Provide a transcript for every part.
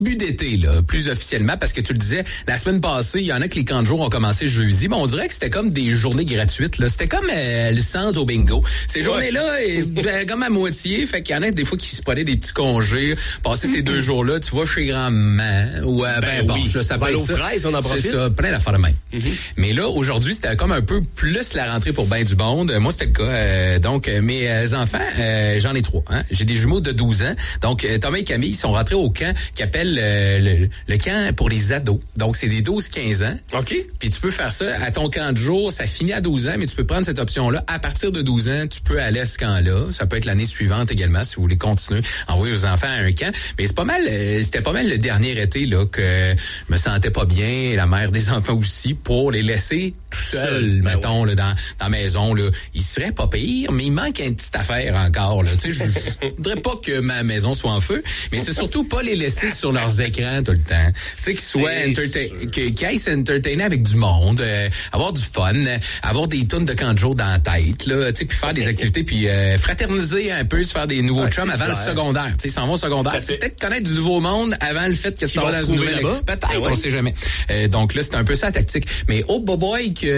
début d'été, là, plus officiellement, parce que tu le disais, la semaine passée, il y en a que les camps de jour ont commencé jeudi, mais on dirait que c'était comme des journées gratuites, là. C'était comme le centre au bingo. Ces journées-là, comme à moitié, fait qu'il y en a des fois qui se prenaient des petits congés, passer ces 2 jours-là, tu vas chez grand-maman, ou ça peut être ça. Fraises, on en profite. C'est ça, plein d'affaires de même. Mais là, aujourd'hui, c'était comme un peu plus la rentrée pour ben du monde. Moi, c'était le cas. Donc, mes enfants, j'en ai 3. Hein? J'ai des jumeaux de 12 ans. Donc, Thomas et Camille sont rentrés au camp qui appelle le camp pour les ados. Donc, c'est des 12-15 ans. OK. Puis tu peux faire ça à ton camp de jour. Ça finit à 12 ans, mais tu peux prendre cette option-là. À partir de 12 ans, tu peux aller à ce camp-là. Ça peut être l'année suivante également, si vous voulez continuer à envoyer vos enfants à un camp. Mais c'est pas mal, c'était pas mal le dernier été là que je me sentais pas bien, la mère des enfants aussi, pour les laisser tout seuls, mettons, là, dans la maison. Là. Ils seraient pas pires, mais il manque une petite affaire encore. Là. Tu sais, je voudrais pas que ma maison soit en feu, mais c'est surtout pas les laisser sur leurs écrans tout le temps. Tu sais, qu'ils soient qu'ils aillent s'entertainer avec du monde, avoir du fun, avoir des tonnes de camp de jour dans la tête, là, tu sais, puis faire des activités, puis fraterniser un peu, se faire des nouveaux chums avant le secondaire. Tu sais, s'en vont au secondaire. Peut-être connaître du nouveau monde avant le fait que tu vas dans une nouvelle école. Peut-être, on sait jamais. Donc là, c'est un peu ça la tactique. Mais oh boy que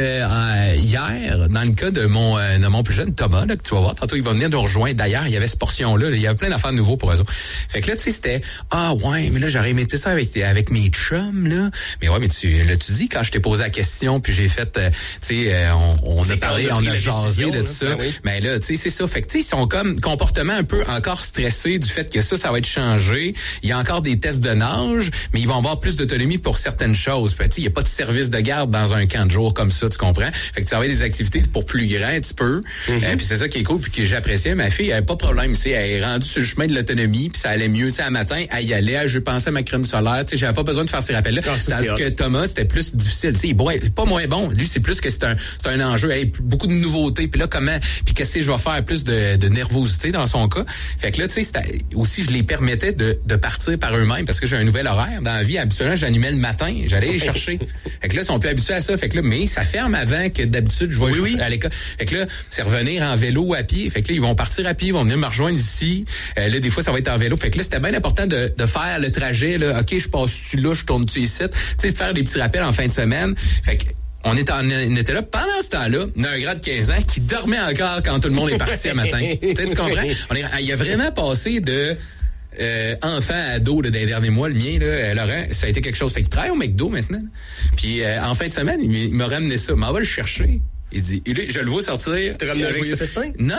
hier, dans le cas de mon plus jeune Thomas, là, que tu vas voir, tantôt il va venir nous rejoindre. D'ailleurs, il y avait cette portion-là, il y avait plein d'affaires nouveaux pour eux autres. Fait que là, tu sais, c'était mais là, j'aurais aimé ça avec mes chums, là. Mais ouais, mais tu dis, quand je t'ai posé la question, puis j'ai fait, tu sais, on a parlé, on a jasé de tout ça. Mais là, tu sais, c'est ça. Fait que, tu sais, ils sont comme comportement un peu encore stressés du fait que ça va être changé. Il y a encore des tests de nage, mais ils vont avoir plus d'autonomie pour certaines choses. Fait que, tu sais, il n'y a pas de service de garde dans un camp de jour comme ça, tu comprends? Fait que tu avais des activités pour plus grands un petit peu. Puis c'est ça qui est cool, puis que j'appréciais. Ma fille, elle avait pas de problème, tu sais, elle est rendue sur le chemin de l'autonomie, puis ça allait mieux, tu sais, un matin, elle y allait, je pensais à ma crème solaire, tu sais, j'avais pas besoin de faire ces rappels-là. Tandis que Thomas, c'était plus difficile, tu sais, il pas moins bon. Lui, c'est plus que c'est un enjeu, beaucoup de nouveautés, puis là, puis qu'est-ce que je vais faire, plus de nervosité dans son cas. Fait que là, tu sais, aussi, je les permettais de partir par eux-mêmes, parce que j'ai un nouvel horaire dans la vie. Habituellement, j'animais le matin, j'allais les chercher. Fait que là, ils sont plus habitués à ça. Fait que là, mais ça ferme avant que d'habitude, je vais chercher à l'école. Fait que là, c'est revenir en vélo ou à pied. Fait que là, ils vont partir à pied, ils vont venir me rejoindre ici. Là, des fois, ça va être en vélo. Fait que là, c'était bien important de faire le trajet, là. OK, je passe-tu là, je tourne-tu ici. Tu sais, de faire des petits rappels en fin de semaine. Fait que on était là. Pendant ce temps-là, on a un grand de 15 ans qui dormait encore quand tout le monde est parti le matin. Tu comprends? Il a vraiment passé de enfant à ado là, dans les derniers mois, le mien, là, Laurent, ça a été quelque chose. Fait qu'il travaille au McDo maintenant. Puis en fin de semaine, il m'a ramené ça. M'en va le chercher. Il dit, je le vois sortir. T'as ramené un joyeux festin? Non,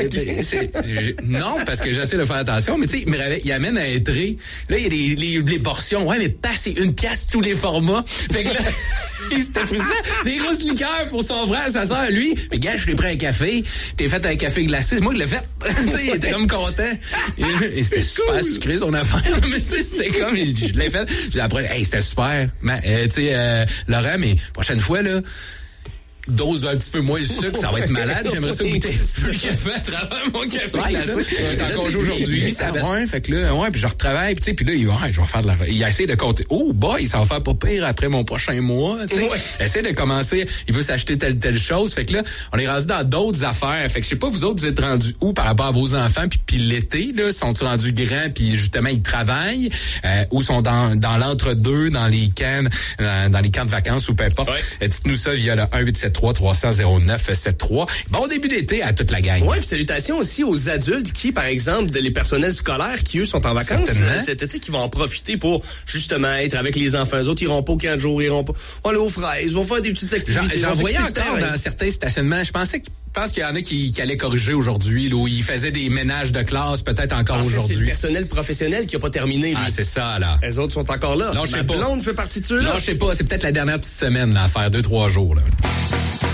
non, parce que j'essaie de faire attention, mais tu sais, il amène un trait. Là, il y a les portions. Ouais, mais passez 1 pièce tous les formats. Fait que là, il s'était pris ça, des grosses liqueurs pour son frère, sa soeur, lui. Mais gars, je lui ai pris un café. T'es fait un café glacé. Moi, il l'a fait. Tu sais, il était comme content. Et c'était super sucré, son affaire. Mais tu sais, c'était comme, je l'ai fait. J'ai après, hey, c'était super. Tu sais, Laurent, mais prochaine fois, là, dose un petit peu moins de sucre, ça va être malade. J'aimerais ça goûter plus de café à travers mon café. J'étais en congé aujourd'hui. Fait que là, puis je retravaille, puis tu sais, puis là, je vais faire de la... Il a essayé de compter. Oh boy, ça va faire pas pire après mon prochain mois, tu sais. Essaie de commencer, il veut s'acheter telle chose. Fait que là, on est rendu dans d'autres affaires. Fait que je sais pas, vous autres, vous êtes rendus où par rapport à vos enfants, puis l'été, là, sont-ils rendus grands, puis justement, ils travaillent, ou sont dans l'entre-deux, dans les camps de vacances, ou peu importe. Dites-nous ça via le 1-873-300-0973. Bon début d'été à toute la gang. Oui, puis salutations aussi aux adultes qui, par exemple, les personnels scolaires qui, eux, sont en vacances cet été, qui vont en profiter pour, justement, être avec les enfants. Eux autres, ils iront pas au camp de jour, ils iront pas... On aller aux fraises, ils vont faire des petites activités. J'en voyais encore dans certains stationnements. Je pense qu'il y en a qui allaient corriger aujourd'hui, là, où ils faisaient des ménages de classe, peut-être encore aujourd'hui. C'est le personnel professionnel qui a pas terminé, lui. Ah, c'est ça, là. Les autres sont encore là. Non, je sais pas. Ma blonde fait partie de ceux-là. Non, je sais pas. C'est peut-être la dernière petite semaine, là, à faire 2-3 jours, là.